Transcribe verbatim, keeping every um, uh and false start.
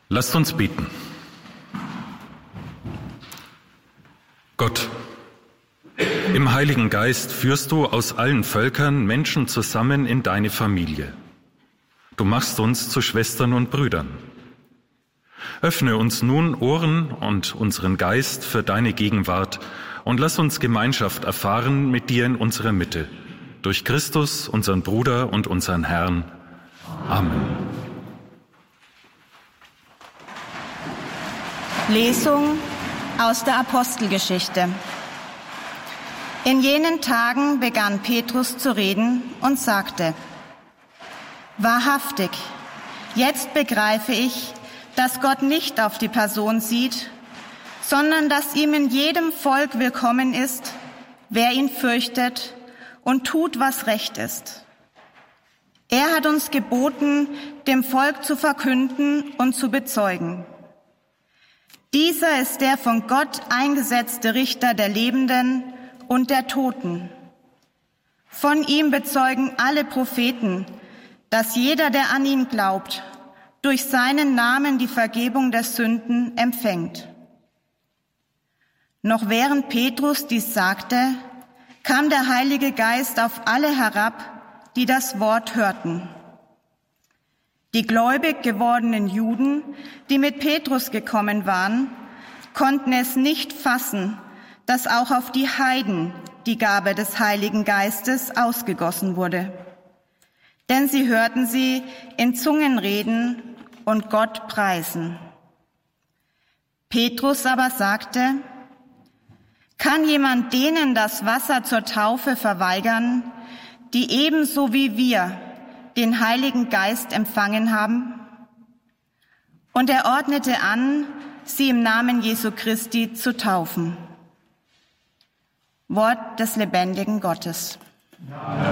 Lasst uns beten. Gott, im Heiligen Geist führst du aus allen Völkern Menschen zusammen in deine Familie. Du machst uns zu Schwestern und Brüdern. Öffne uns nun Ohren und unseren Geist für deine Gegenwart und lass uns Gemeinschaft erfahren mit dir in unserer Mitte. Durch Christus, unseren Bruder und unseren Herrn. Amen. Lesung aus der Apostelgeschichte. In jenen Tagen begann Petrus zu reden und sagte: Wahrhaftig, jetzt begreife ich, dass Gott nicht auf die Person sieht, sondern dass ihm in jedem Volk willkommen ist, wer ihn fürchtet und tut, was recht ist. Er hat uns geboten, dem Volk zu verkünden und zu bezeugen. Dieser ist der von Gott eingesetzte Richter der Lebenden und der Toten. Von ihm bezeugen alle Propheten, dass jeder, der an ihn glaubt, durch seinen Namen die Vergebung der Sünden empfängt. Noch während Petrus dies sagte, kam der Heilige Geist auf alle herab, die das Wort hörten. Die gläubig gewordenen Juden, die mit Petrus gekommen waren, konnten es nicht fassen, dass auch auf die Heiden die Gabe des Heiligen Geistes ausgegossen wurde. Denn sie hörten sie in Zungen reden und Gott preisen. Petrus aber sagte: Kann jemand denen das Wasser zur Taufe verweigern, die ebenso wie wir den Heiligen Geist empfangen haben? Und er ordnete an, sie im Namen Jesu Christi zu taufen. Wort des lebendigen Gottes.